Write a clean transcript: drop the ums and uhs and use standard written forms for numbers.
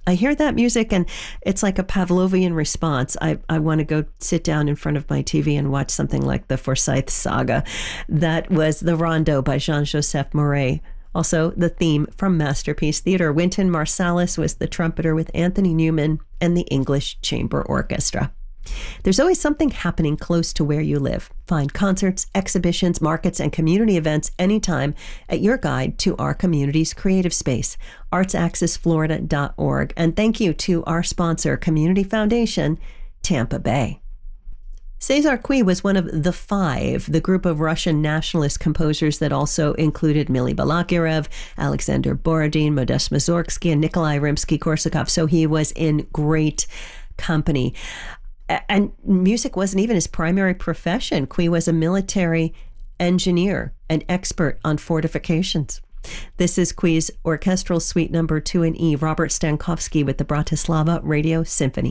I hear that music and it's like a Pavlovian response. I want to go sit down in front of my TV and watch something like the Forsyth Saga. That was the Rondo by Jean-Joseph Mouret. Also, the theme from Masterpiece Theater. Wynton Marsalis was the trumpeter with Anthony Newman and the English Chamber Orchestra. There's always something happening close to where you live. Find concerts, exhibitions, markets, and community events anytime at your guide to our community's creative space, artsaccessflorida.org. And thank you to our sponsor, Community Foundation, Tampa Bay. Cesar Cui was one of the five, the group of Russian nationalist composers that also included Mily Balakirev, Alexander Borodin, Modest Mussorgsky, and Nikolai Rimsky-Korsakov. So he was in great company. And music wasn't even his primary profession. Cui was a military engineer, an expert on fortifications. This is Cui's Orchestral Suite Number 2 in E, Robert Stankowski with the Bratislava Radio Symphony.